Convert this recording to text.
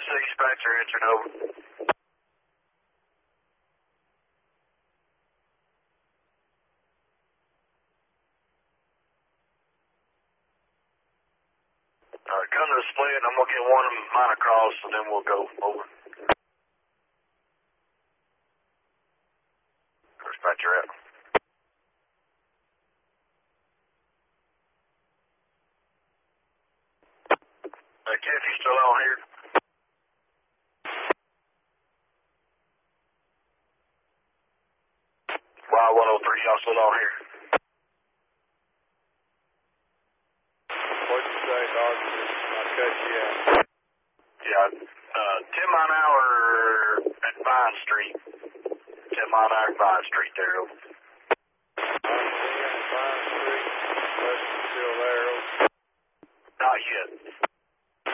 dispatcher answered over. Alright, come to the split. I'm going to get one of mine across, and then we'll go over. Dispatcher out. Kathy still on here? Y103, y'all still on here? What'd you say, Dog? I'll cut you out. Yeah, 10 mile an hour at Vine Street. 10 mile an hour at Vine Street there. I'm seeing Vine Street. Preston's still there. Not yet.